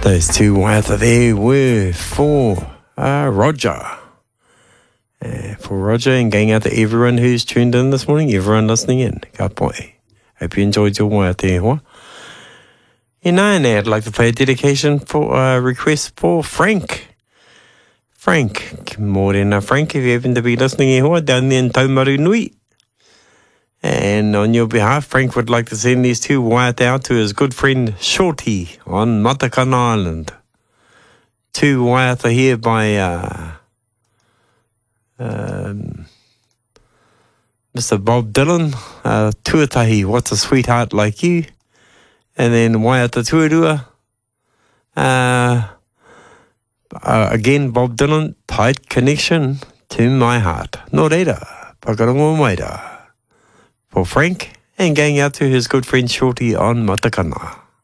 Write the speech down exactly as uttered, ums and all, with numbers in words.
Those two waiata there were for uh, Roger. Uh, for Roger, and going out to everyone who's tuned in this morning, everyone listening in. Ka pai. Hope you enjoyed your waiata e hoa. And now I'd like to play a dedication for a uh, request for Frank. Frank, morena Frank, if you happen to be listening e hoa, down there in Taumaru Nui. And on your behalf, Frank would like to send these two waiata out to his good friend Shorty on Matakana Island. Two waiata here by uh, um, Mister Bob Dylan, uh, Tuatahi, What's a Sweetheart Like You? And then waiata tuarua. Uh, uh, again, Bob Dylan, Tight Connection to My Heart. Nō reira, pakarongo maira. For Frank, and going out to his good friend Shorty on Matakana.